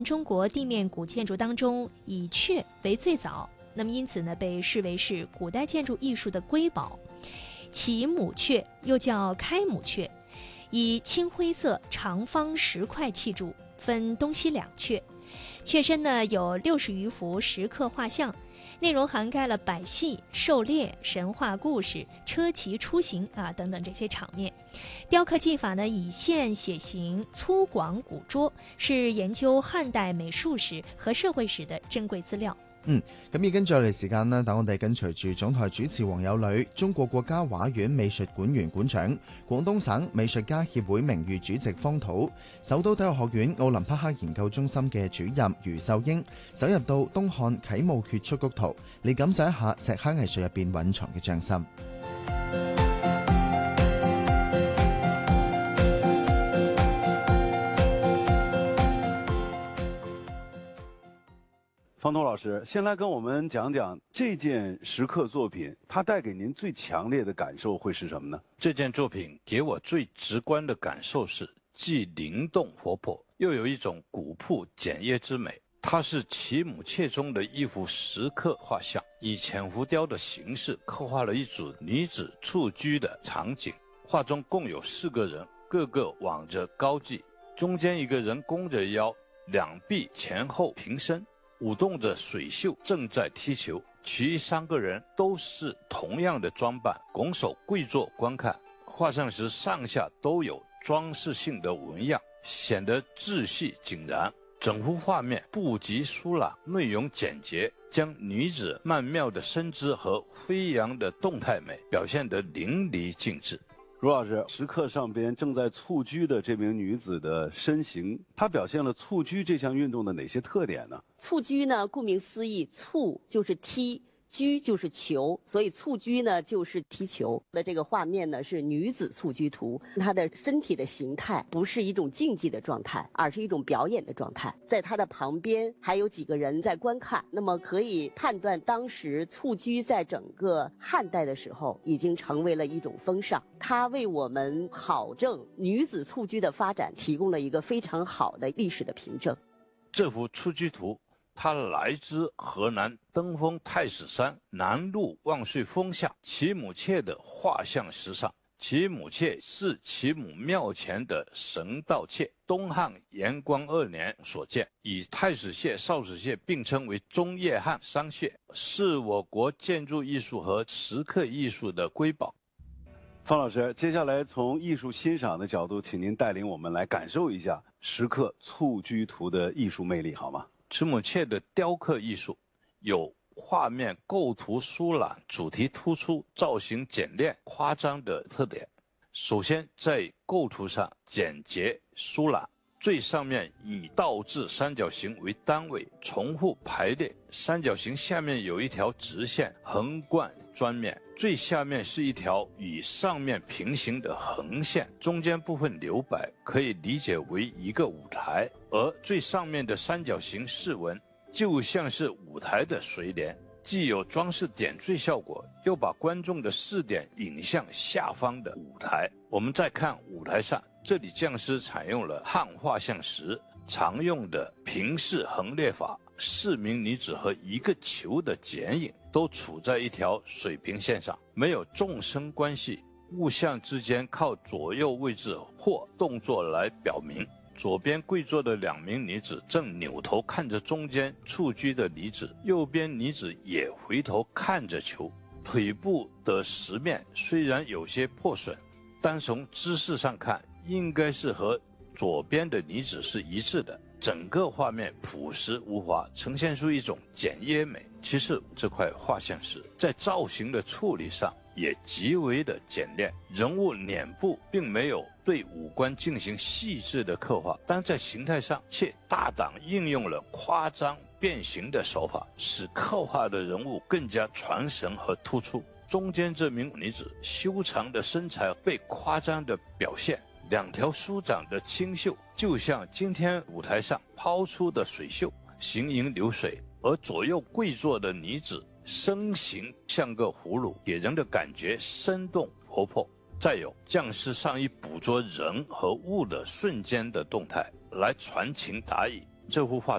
中国地面古建筑当中以阙为最早，那么因此呢，被视为是古代建筑艺术的瑰宝。其母阙又叫开母阙，以青灰色长方石块砌筑，分东西两阙。阙身呢有60余幅石刻画像，内容涵盖了百戏、狩猎、神话故事、车骑出行等等这些场面。雕刻技法呢以线写形，粗犷古拙，是研究汉代美術史和社會史的珍貴資料。 咁而跟住落嚟時間呢，等我哋跟隨住總台主持黃有呂、中國國家畫院美術館員館長、廣東省美術家協會名譽主席方土、首都體育學院奧林匹克研究中心嘅主任余秀英，走入到東漢啟墓缺出谷圖，嚟感受一下石刻藝術入邊蘊藏嘅匠心。 方头老师，先来跟我们讲讲这件石刻作品，它带给您最强烈的感受会是什么呢？ 这件作品给我最直观的感受是，既灵动活泼，又有一种古朴简约之美。它是其母阙中的一幅石刻画像，以浅浮雕的形式刻画了一组女子蹴鞠的场景。画中共有4个人，个个挽着高髻，中间一个人弓着腰，两臂前后平伸，舞动着水袖，正在踢球。其余3个人都是同样的装扮，拱手跪坐观看。画像时上下都有装饰性的纹样，显得秩序井然。整幅画面布局疏朗，内容简洁，将女子曼妙的身姿和飞扬的动态美表现得淋漓尽致。 卢老师，石刻上边正在蹴鞠的这名女子的身形，它表现了蹴鞠这项运动的哪些特点呢？ 蹴鞠呢，顾名思义，蹴就是踢，鞠就是球，所以蹴鞠呢就是踢球的。这个画面呢是女子蹴鞠图，她的身体的形态不是一种竞技的状态，而是一种表演的状态。在她的旁边还有几个人在观看，那么可以判断当时蹴鞠在整个汉代的时候已经成为了一种风尚，它为我们考证女子蹴鞠的发展提供了一个非常好的历史的凭证。 这幅蹴鞠图它来自河南登封太史山南麓万岁峰下其母阙的画像石上。其母阙是其母庙前的神道阙，东汉延光2年所建，以太史阙、少史阙并称为中叶汉3阙，是我国建筑艺术和石刻艺术的瑰宝。 方老师，接下来从艺术欣赏的角度，请您带领我们来感受一下石刻蹴鞠图的艺术魅力，好吗？ 其母阙的雕刻艺术有画面构图疏朗、主题突出、造型简练、夸张的特点。首先在构图上简洁疏朗，最上面以倒置三角形为单位重复排列，三角形下面有一条直线横贯砖面，最下面是一条与上面平行的横线，中间部分留白，可以理解为一个舞台，而最上面的三角形饰纹就像是舞台的垂帘，既有装饰点缀效果，又把观众的视点引向下方的舞台。我们再看舞台上，这里匠师采用了汉画像石常用的平视横列法，4名女子和一个球的剪影都处在一条水平线上，没有纵深关系，物像之间靠左右位置或动作来表明。左边跪坐的2名女子正扭头看着中间蹴鞠的女子，右边女子也回头看着球。腿部的石面虽然有些破损，单从姿势上看，应该是和左边的女子是一致的。整个画面朴实无华，呈现出一种简约美。其次，这块画像石在造型的处理上也极为的简练，人物脸部并没有对五官进行细致的刻画，但在形态上却大胆应用了夸张变形的手法，使刻画的人物更加传神和突出。中间这名女子修长的身材被夸张的表现，2条舒展的清秀就像今天舞台上抛出的水袖，行云流水，而左右跪坐的女子身形像个葫芦，给人的感觉生动活泼。再有，匠师善于捕捉人和物的瞬间的动态，来传情达意， 这幅画